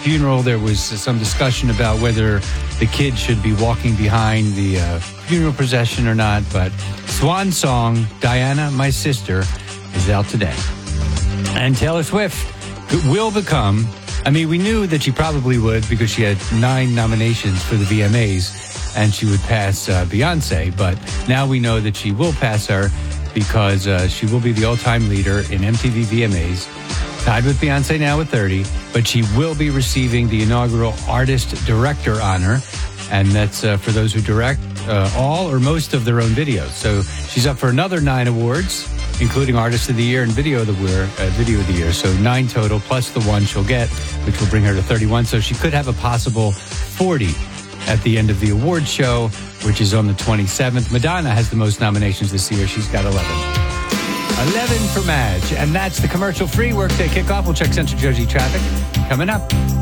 funeral. There was some discussion about whether the kid should be walking behind the funeral procession or not. But Swan Song, Diana, My Sister, is out today. And Taylor Swift will become, I mean, we knew that she probably would because she had 9 nominations for the VMAs and she would pass Beyonce. But now we know that she will pass her because she will be the all-time leader in MTV VMAs, tied with Beyonce now with 30, but she will be receiving the inaugural Artist Director honor, and that's for those who direct all or most of their own videos. So she's up for another 9 awards, including Artist of the Year and Video of the Year. So 9 total, plus the 1 she'll get, which will bring her to 31. So she could have a possible 40 at the end of the award show, which is on the 27th. Madonna has the most nominations this year. She's got 11. 11 for Madge. And that's the commercial-free Workday Kickoff. We'll check Central Jersey traffic coming up.